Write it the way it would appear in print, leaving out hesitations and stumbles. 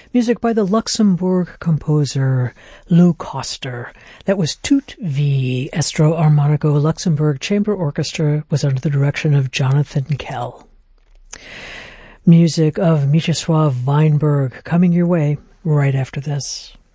Music by the Luxembourg composer Lou Koster. That was Tout V. Estro Armonico Luxembourg Chamber Orchestra was under the direction of Jonathan Kell. Music of Mieczysław Weinberg coming your way right after this.